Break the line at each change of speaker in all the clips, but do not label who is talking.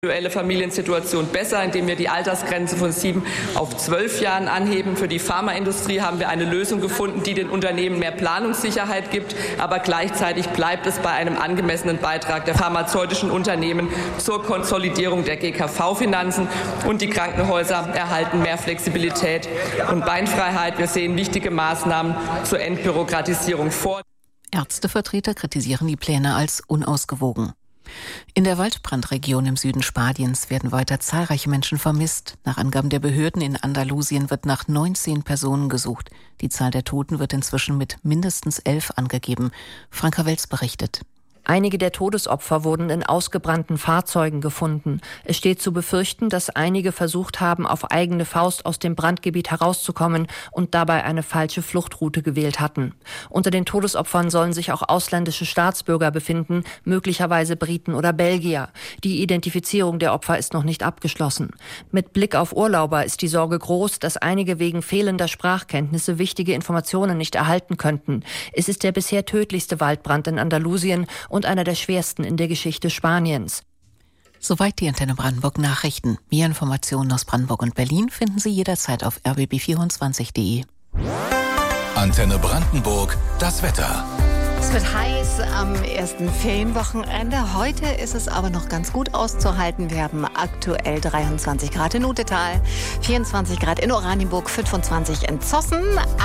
Individuelle Familiensituation besser, indem wir die Altersgrenze von 7 auf 12 Jahren anheben. Für die Pharmaindustrie haben wir eine Lösung gefunden, die den Unternehmen mehr Planungssicherheit gibt, aber gleichzeitig bleibt es bei einem angemessenen Beitrag der pharmazeutischen Unternehmen zur Konsolidierung der GKV-Finanzen, und die Krankenhäuser erhalten mehr Flexibilität und Beinfreiheit. Wir sehen wichtige Maßnahmen zur Entbürokratisierung vor.
Ärztevertreter kritisieren die Pläne als unausgewogen. In der Waldbrandregion im Süden Spaniens werden weiter zahlreiche Menschen vermisst. Nach Angaben der Behörden in Andalusien wird nach 19 Personen gesucht. Die Zahl der Toten wird inzwischen mit mindestens 11 angegeben. Franka Welz berichtet.
Einige der Todesopfer wurden in ausgebrannten Fahrzeugen gefunden. Es steht zu befürchten, dass einige versucht haben, auf eigene Faust aus dem Brandgebiet herauszukommen und dabei eine falsche Fluchtroute gewählt hatten. Unter den Todesopfern sollen sich auch ausländische Staatsbürger befinden, möglicherweise Briten oder Belgier. Die Identifizierung der Opfer ist noch nicht abgeschlossen. Mit Blick auf Urlauber ist die Sorge groß, dass einige wegen fehlender Sprachkenntnisse wichtige Informationen nicht erhalten könnten. Es ist der bisher tödlichste Waldbrand in Andalusien und einer der schwersten in der Geschichte Spaniens.
Soweit die Antenne Brandenburg Nachrichten. Mehr Informationen aus Brandenburg und Berlin finden Sie jederzeit auf rbb24.de.
Antenne Brandenburg, das Wetter.
Es wird heiß am ersten Ferienwochenende. Heute ist es aber noch ganz gut auszuhalten. Wir haben aktuell 23 Grad in Utetal, 24 Grad in Oranienburg, 25 in Zossen,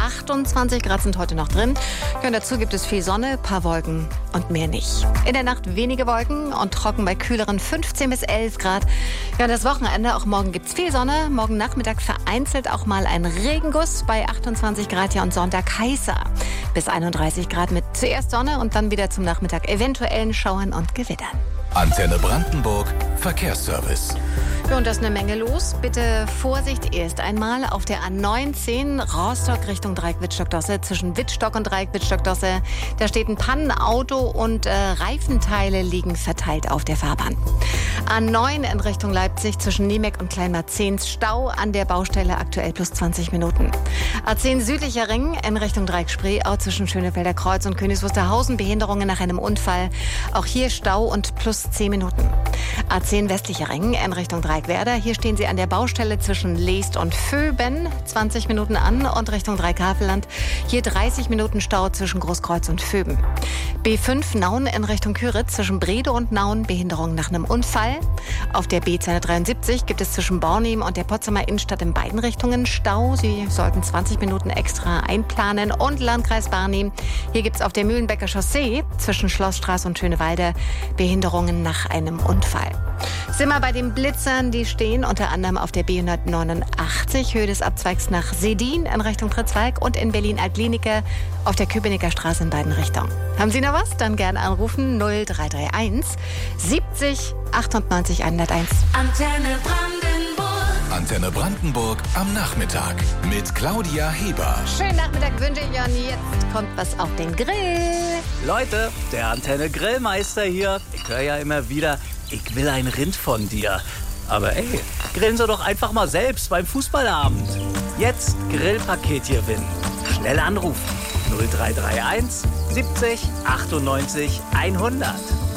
28 Grad sind heute noch drin. Ja, und dazu gibt es viel Sonne, paar Wolken und mehr nicht. In der Nacht wenige Wolken und trocken bei kühleren 15 bis 11 Grad. Ja, und das Wochenende, auch morgen gibt es viel Sonne. Morgen Nachmittag vereinzelt auch mal ein Regenguss bei 28 Grad. Ja, und Sonntag heißer bis 31 Grad mit zuerst Sonne und dann wieder zum Nachmittag eventuellen Schauern und Gewittern.
Antenne Brandenburg, Verkehrsservice.
Ja, und da ist eine Menge los. Bitte Vorsicht erst einmal auf der A19 Rostock Richtung Dreieck Wittstock-Dosse. Zwischen Wittstock und Dreieck Wittstock-Dosse. Da steht ein Pannenauto und Reifenteile liegen verteilt auf der Fahrbahn. A9 in Richtung Leipzig zwischen Niemek und Kleinmarzens. Stau an der Baustelle, aktuell plus 20 Minuten. A10 südlicher Ring in Richtung Dreieck Spreeau zwischen Schönefelder Kreuz und Königs Wusterhausen. Behinderungen nach einem Unfall. Auch hier Stau und plus 10 Minuten. A10 westlicher Ring in Richtung Dreieckwerder. Hier stehen Sie an der Baustelle zwischen Leest und Vöben. 20 Minuten an und Richtung Dreieckhavelland. Hier 30 Minuten Stau zwischen Großkreuz und Vöben. B5 Nauen in Richtung Küritz zwischen Brede und Nauen. Behinderung nach einem Unfall. Auf der B273 gibt es zwischen Bornim und der Potsdamer Innenstadt in beiden Richtungen Stau. Sie sollten 20 Minuten extra einplanen. Und Landkreis Barnim. Hier gibt es auf der Mühlenbecker Chaussee zwischen Schlossstraße und Schönewalde Behinderungen nach einem Unfall. Sind wir bei den Blitzern, die stehen unter anderem auf der B189, Höhe des Abzweigs nach Sedin in Richtung Pritzwalk und in Berlin-Altlinike auf der Köpenicker Straße in beiden Richtungen. Haben Sie noch was? Dann gerne anrufen 0331 70 98 101.
Antenne Brandenburg. Antenne Brandenburg am Nachmittag mit Claudia Heber.
Schönen Nachmittag wünsche ich und jetzt kommt was auf den Grill.
Leute, der Antenne Grillmeister hier. Ich höre ja immer wieder, ich will ein Rind von dir. Aber ey, grillen Sie doch einfach mal selbst beim Fußballabend. Jetzt Grillpaket gewinnen. Schnell anrufen. 0331 70 98 100.